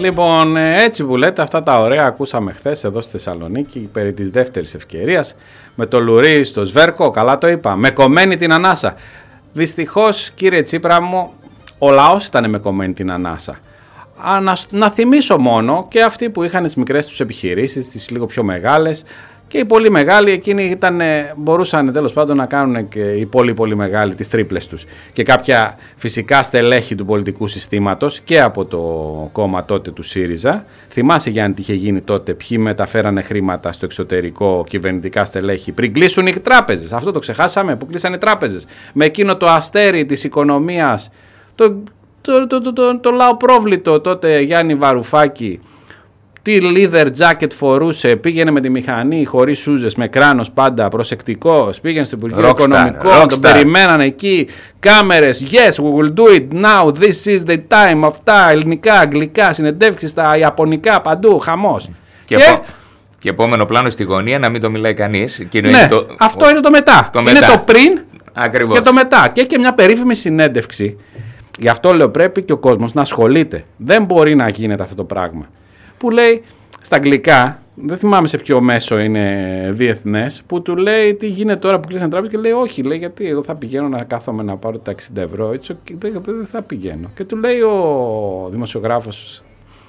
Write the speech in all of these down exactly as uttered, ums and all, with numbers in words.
Λοιπόν, έτσι που λέτε, αυτά τα ωραία ακούσαμε χθες εδώ στη Θεσσαλονίκη περί της δεύτερης ευκαιρίας. Με το λουρί στο σβέρκο, καλά το είπα, με κομμένη την ανάσα. Δυστυχώς, κύριε Τσίπρα μου, ο λαός ήταν με κομμένη την ανάσα. Α, να, να θυμίσω μόνο και αυτοί που είχαν τις μικρές τους επιχειρήσεις, τις λίγο πιο μεγάλες, και οι πολύ μεγάλοι εκείνοι ήταν, μπορούσαν τέλος πάντων να κάνουν και οι πολύ πολύ μεγάλοι τις τρίπλες τους. Και κάποια φυσικά στελέχη του πολιτικού συστήματος και από το κόμμα τότε του ΣΥΡΙΖΑ. Θυμάσαι, Γιάννη, τι είχε γίνει τότε, ποιοι μεταφέρανε χρήματα στο εξωτερικό, κυβερνητικά στελέχη, πριν κλείσουν οι τράπεζες. Αυτό το ξεχάσαμε, που κλείσανε οι τράπεζες. Με εκείνο το αστέρι της οικονομίας, το, το, το, το, το, το λαοπρόβλητο τότε Γιάννη Βαρουφάκη. Τι leather jacket φορούσε, πήγαινε με τη μηχανή χωρίς σούζες, με κράνος πάντα, προσεκτικός, πήγαινε στο Υπουργείο Οικονομικών, τον περιμένανε εκεί, κάμερες, yes, we will do it now, this is the time, αυτά, ελληνικά, αγγλικά, συνεντεύξεις στα ιαπωνικά, παντού, χαμός. Και, και... και επόμενο πλάνο στη γωνία να μην το μιλάει κανείς. Ναι, είναι το... αυτό είναι το μετά. Το είναι μετά. το πριν. Ακριβώς. Και το μετά. Και έχει μια περίφημη συνέντευξη. Γι' αυτό λέω πρέπει και ο κόσμος να ασχολείται. Δεν μπορεί να γίνεται αυτό το πράγμα. Που λέει στα αγγλικά, δεν θυμάμαι σε ποιο μέσο είναι διεθνές, που του λέει τι γίνεται τώρα που κλείσανε τράπεζα και λέει όχι, λέει, γιατί εγώ θα πηγαίνω να κάθομαι να πάρω τα εξήντα ευρώ, έτσι δεν θα πηγαίνω. Και του λέει ο δημοσιογράφος,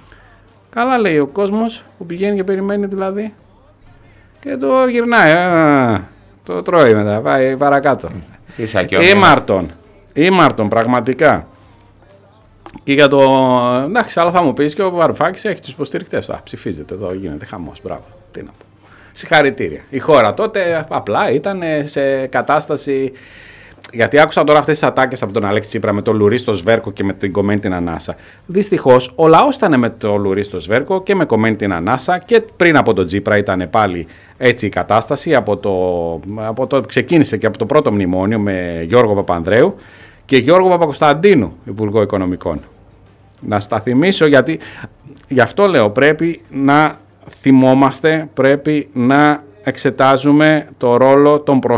καλά, λέει, ο κόσμος που πηγαίνει και περιμένει δηλαδή, και το γυρνάει, α, το τρώει μετά, πάει παρακάτω. Ήμαρτον, ήμαρτον πραγματικά. Και για το. Εντάξει, αλλά θα μου πεις και ο Βαρουφάκης έχει τους υποστηρικτές. Α, ψηφίζεται εδώ, γίνεται χαμός. Μπράβο. Τι να πω. Συγχαρητήρια. Η χώρα τότε απλά ήταν σε κατάσταση. Γιατί άκουσα τώρα αυτές τις ατάκες από τον Αλέξη Τσίπρα με το λουρί στο σβέρκο και με την κομμένη την ανάσα. Δυστυχώς ο λαός ήταν με το λουρί στο σβέρκο και με κομμένη την ανάσα, και πριν από τον Τσίπρα ήταν πάλι έτσι η κατάσταση. Από το, από το, ξεκίνησε και από το πρώτο μνημόνιο με Γιώργο Παπανδρέου και Γιώργο Παπακοσταντίνου, Υπουργό Οικονομικών. Να στα θυμίσω, γιατί γι' αυτό λέω πρέπει να θυμόμαστε, πρέπει να εξετάζουμε το ρόλο των προσώπων